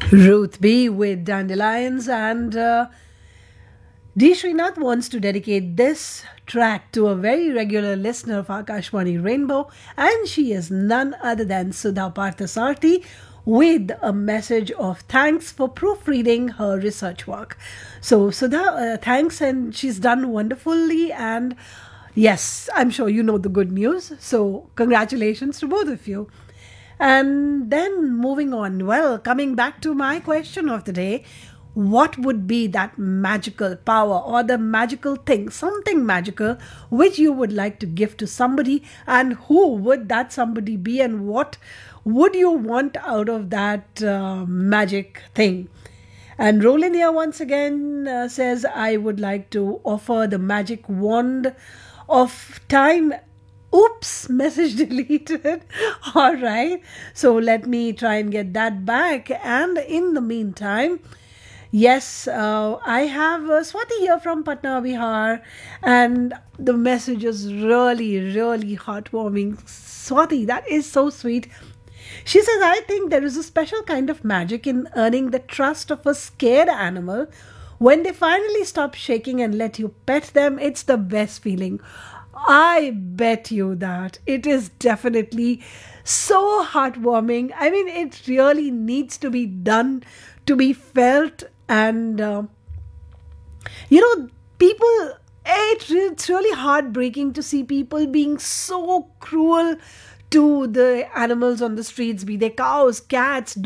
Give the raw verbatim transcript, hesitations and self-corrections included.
Ruth B with Dandelions and uh, D. Srinath wants to dedicate this track to a very regular listener of Akashwani Rainbow, and she is none other than Sudha Parthasarthi with a message of thanks for proofreading her research work. So, Sudha, uh, thanks, and she's done wonderfully. And yes, I'm sure you know the good news. So, congratulations to both of you. And then moving on, well, coming back to my question of the day, what would be that magical power or the magical thing, something magical, which you would like to give to somebody, and who would that somebody be, and what would you want out of that uh, magic thing? And Roland here once again uh, says, I would like to offer the magic wand of time. Oops, message deleted. All right. So let me try and get that back. And in the meantime, yes, uh, I have uh, Swati here from Patna, Bihar. And the message is really, really heartwarming. Swati, that is so sweet. She says, I think there is a special kind of magic in earning the trust of a scared animal. When they finally stop shaking and let you pet them, it's the best feeling. I bet you that it is definitely so heartwarming. I mean, it really needs to be done to be felt. And, uh, you know, people, it, it's really heartbreaking to see people being so cruel to the animals on the streets, be they cows, cats,